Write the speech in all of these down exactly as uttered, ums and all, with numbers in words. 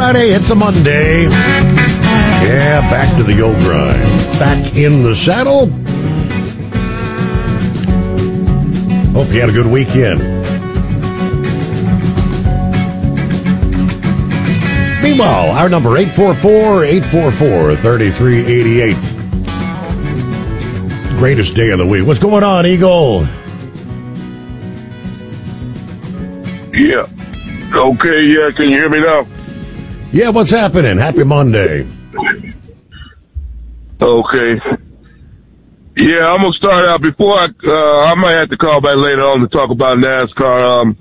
Friday. It's a Monday. Yeah, back to the old grind. Back in the saddle. Hope you had a good weekend. Meanwhile, our number eight four four, eight four four, three three eight eight. Greatest day of the week. What's going on, Eagle? Yeah. Okay, yeah, can you hear me now? Yeah, what's happening? Happy Monday. Okay. Yeah, I'm going to start out. Before I, uh, I might have to call back later on to talk about NASCAR. Um,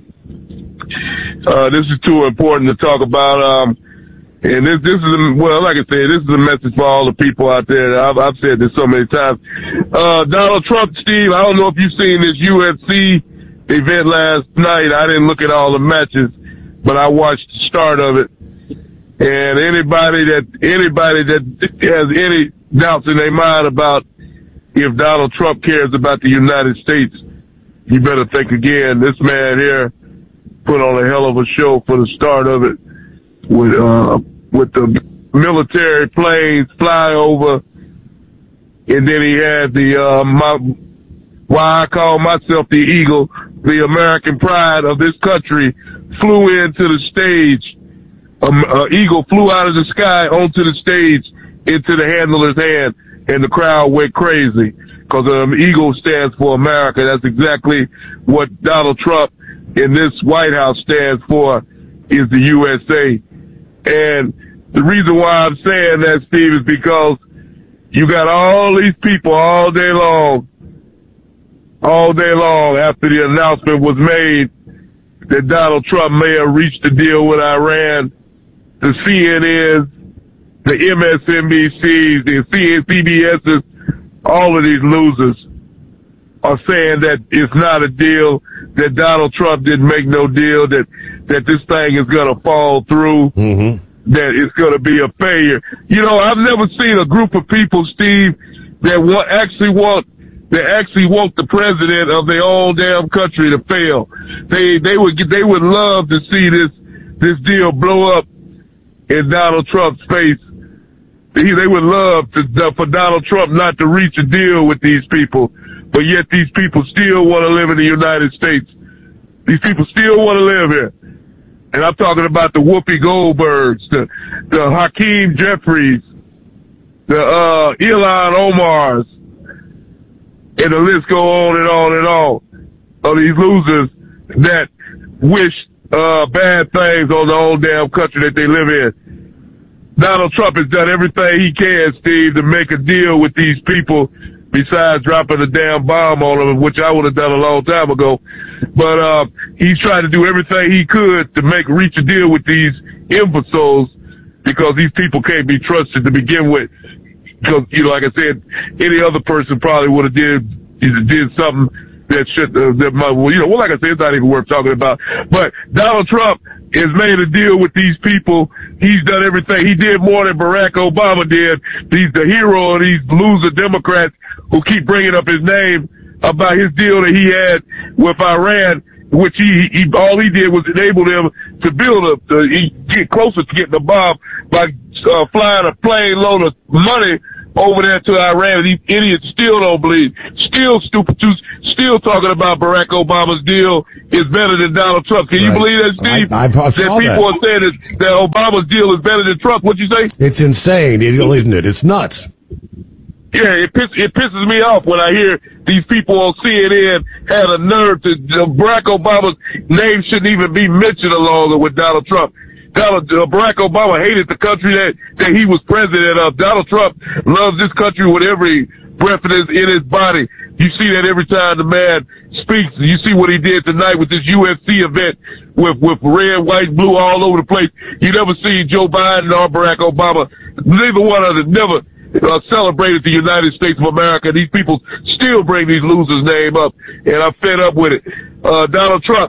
uh, this is too important to talk about. Um, and this, this is, a, well, like I said, this is a message for all the people out there. I've, I've said this so many times. Uh, Donald Trump, Steve, I don't know if you've seen this U F C event last night. I didn't look at all the matches, but I watched the start of it. And anybody that, anybody that has any doubts in their mind about if Donald Trump cares about the United States, you better think again. This man here put on a hell of a show for the start of it with, uh, with the military planes fly over. And then he had the, uh, my, why I call myself the Eagle, the American pride of this country, flew into the stage. Um, uh, Eagle flew out of the sky onto the stage into the handler's hand, and the crowd went crazy because um, Eagle stands for America. That's exactly what Donald Trump in this White House stands for, is the U S A. And the reason why I'm saying that, Steve, is because you got all these people all day long, all day long after the announcement was made that Donald Trump may have reached a deal with Iran, the C N N's, the M S N B C's, the C B S's, all of these losers are saying that it's not a deal, that Donald Trump didn't make no deal, that, that this thing is going to fall through, mm-hmm. that it's going to be a failure. You know, I've never seen a group of people, Steve, that want, actually want, that actually want the president of their own damn country to fail. They, they would, they would love to see this, this deal blow up in Donald Trump's face. They, they would love to, for Donald Trump not to reach a deal with these people, but yet these people still want to live in the United States. These people still want to live here. And I'm talking about the Whoopi Goldbergs, the, the Hakeem Jeffries, the, uh, Ilhan Omars, and the list go on and on and on of these losers that wish, uh, bad things on the old damn country that they live in. Donald Trump has done everything he can, Steve, to make a deal with these people besides dropping a damn bomb on them, which I would have done a long time ago. But, uh, he's trying to do everything he could to make, reach a deal with these imbeciles because these people can't be trusted to begin with. Because, you know, like I said, any other person probably would have did, did something that should, uh, that might, well, you know, well, like I said, it's not even worth talking about. But Donald Trump has made a deal with these people. He's done everything. He did more than Barack Obama did. He's the hero of these loser Democrats who keep bringing up his name about his deal that he had with Iran, which he, he all he did was enable them to build a, to get closer to getting the bomb by uh, flying a plane load of money over there to Iran. These idiots still don't believe, still stupid, still talking about Barack Obama's deal is better than Donald Trump. Can you right. believe that, Steve? I, I that saw people that. are saying that, that Obama's deal is better than Trump. What'd you say? It's insane, isn't it? It's nuts. Yeah, it, piss, it pisses me off when I hear these people on C N N had a nerve to, uh, Barack Obama's name shouldn't even be mentioned along with Donald Trump. Donald, uh, Barack Obama hated the country that, that he was president of. Donald Trump loves this country with every breath in his, in his body. You see that every time the man speaks. You see what he did tonight with this U F C event with, with red, white, blue all over the place. You never see Joe Biden or Barack Obama. Neither one of them never uh, celebrated the United States of America. These people still bring these losers' name up, and I'm fed up with it. Uh, Donald Trump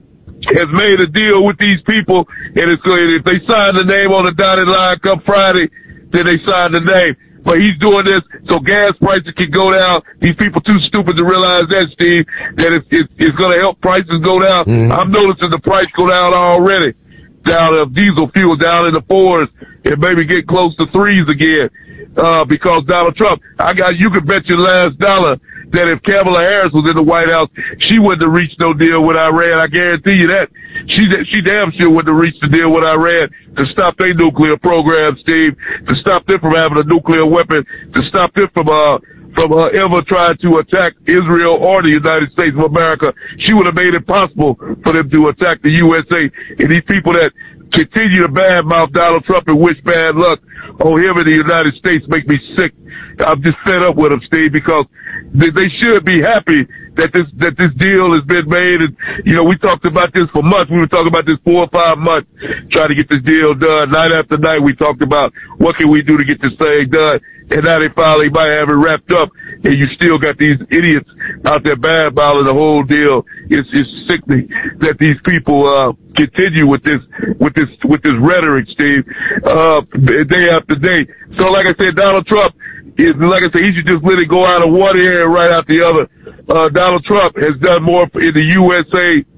has made a deal with these people, and it's going, if they sign the name on the dotted line come Friday, then they sign the name. But he's doing this so gas prices can go down. These people too stupid to realize that, Steve, that it's, it's, it's going to help prices go down. Mm-hmm. I'm noticing the price go down already. down of diesel fuel down in the fours and maybe get close to threes again. Uh, because Donald Trump, I got, you could bet your last dollar that if Kamala Harris was in the White House, she wouldn't have reached no deal with Iran. I guarantee you that. She, she damn sure wouldn't have reached a deal with Iran to stop their nuclear program, Steve, to stop them from having a nuclear weapon, to stop them from, uh, from uh, ever trying to attack Israel or the United States of America. She would have made it possible for them to attack the U S A. And these people that continue to badmouth Donald Trump and wish bad luck on him in the United States make me sick. I'm just fed up with them, Steve, because they, they should be happy that this that this deal has been made. And, you know, we talked about this for months. We were talking about this four or five months, trying to get this deal done. Night after night, we talked about what can we do to get this thing done. And now they finally might have it wrapped up, and you still got these idiots out there badmouthing the whole deal. It's it's sickening that these people uh continue with this with this with this rhetoric, Steve, uh day after day. So, like I said, Donald Trump is, like I said, he should just let it go out of one ear and right out the other. Uh Donald Trump has done more in the U S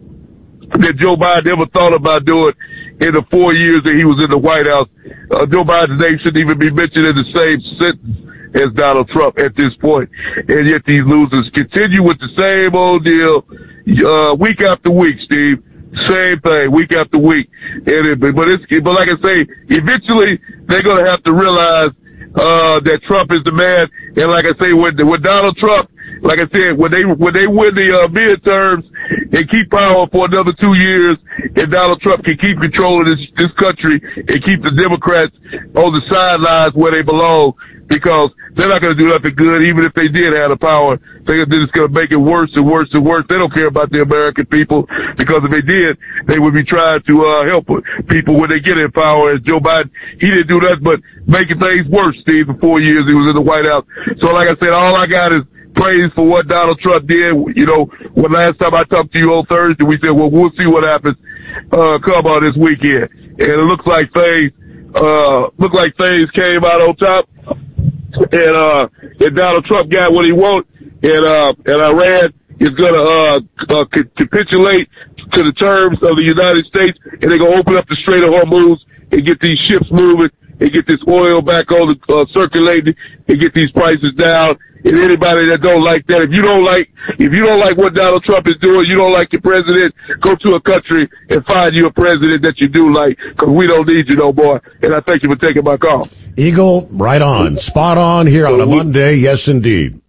A than Joe Biden ever thought about doing in the four years that he was in the White House. Uh, Joe Biden's name shouldn't even be mentioned in the same sentence as Donald Trump at this point. And yet these losers continue with the same old deal, uh, week after week, Steve. Same thing, week after week. And it, but it's, but like I say, eventually they're going to have to realize, uh, that Trump is the man. And like I say, with, with Donald Trump, like I said, when they, when they win the, uh, midterms and keep power for another two years, and Donald Trump can keep controlling this, this country and keep the Democrats on the sidelines where they belong, because they're not going to do nothing good. Even if they did have the power, they're just going to make it worse and worse and worse. They don't care about the American people, because if they did, they would be trying to, uh, help people when they get in power. As Joe Biden, he didn't do nothing but making things worse, Steve, for four years he was in the White House. So like I said, all I got is praise for what Donald Trump did. You know, when last time I talked to you on Thursday, we said, well, we'll see what happens, uh, come on this weekend. And it looks like things, uh, look like things came out on top. And, uh, and Donald Trump got what he wanted. And, uh, and Iran is gonna, uh, uh, capitulate to the terms of the United States. And they're gonna open up the Strait of Hormuz and get these ships moving and get this oil back on the, uh, circulating and get these prices down. And anybody that don't like that, if you don't like, if you don't like what Donald Trump is doing, you don't like your president, go to a country and find you a president that you do like, because we don't need you no more. And I thank you for taking my call. Eagle, right on. Spot on here on a Monday. Yes, indeed.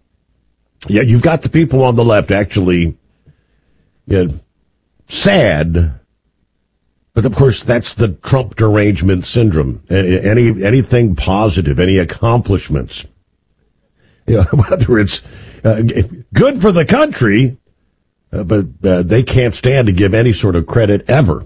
Yeah, you've got the people on the left actually, yeah, sad. But of course, that's the Trump derangement syndrome. Any, anything positive, any accomplishments, you know, whether it's uh, good for the country, uh, but uh, they can't stand to give any sort of credit ever.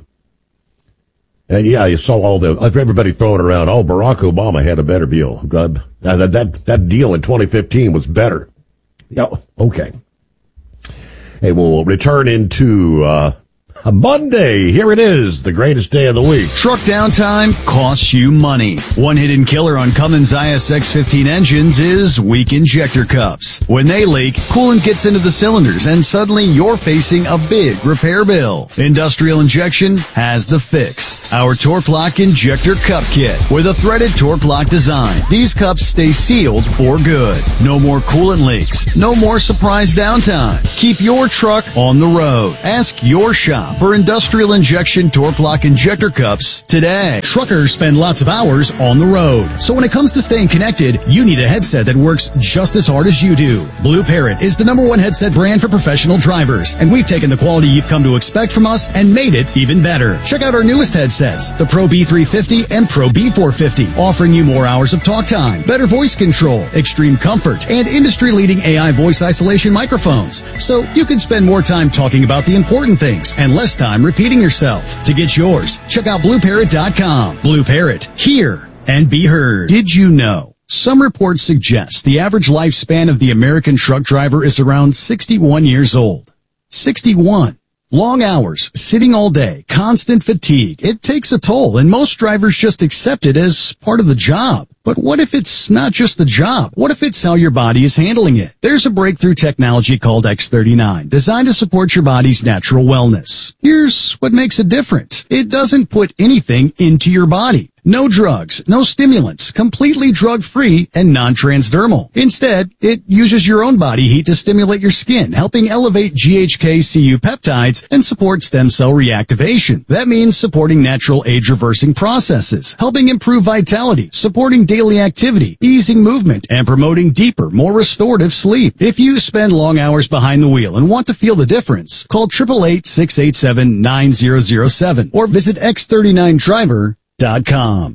And yeah, you saw all the everybody throwing around, oh, Barack Obama had a better deal. Uh, that that that deal in twenty fifteen was better. Yeah, okay. Hey, we'll return into uh a Monday. Here it is, the greatest day of the week. Truck downtime costs you money. One hidden killer on Cummins I S X fifteen engines is weak injector cups. When they leak, coolant gets into the cylinders and suddenly you're facing a big repair bill. Industrial Injection has the fix. Our Torque Lock Injector Cup Kit with a threaded Torque Lock design. These cups stay sealed for good. No more coolant leaks. No more surprise downtime. Keep your truck on the road. Ask your shop for Industrial Injection Torque Lock Injector Cups today. Truckers spend lots of hours on the road. So when it comes to staying connected, you need a headset that works just as hard as you do. Blue Parrot is the number one headset brand for professional drivers. And we've taken the quality you've come to expect from us and made it even better. Check out our newest headsets, the Pro B three fifty and Pro B four fifty, offering you more hours of talk time, better voice control, extreme comfort, and industry-leading A I voice isolation microphones. So you can spend more time talking about the important things and less time repeating yourself. To get yours, check out blue parrot dot com. Blue Parrot, hear and be heard. Did you know? Some reports suggest the average lifespan of the American truck driver is around sixty-one years old. sixty-one. Long hours, sitting all day, constant fatigue. It takes a toll, and most drivers just accept it as part of the job. But what if it's not just the job? What if it's how your body is handling it? There's a breakthrough technology called X thirty-nine, designed to support your body's natural wellness. Here's what makes it different. It doesn't put anything into your body. No drugs, no stimulants, completely drug-free and non-transdermal. Instead, it uses your own body heat to stimulate your skin, helping elevate G H K C U peptides and support stem cell reactivation. That means supporting natural age-reversing processes, helping improve vitality, supporting daily activity, easing movement, and promoting deeper, more restorative sleep. If you spend long hours behind the wheel and want to feel the difference, call eight eight eight, six eight seven, nine zero zero seven or visit x thirty-nine driver dot com.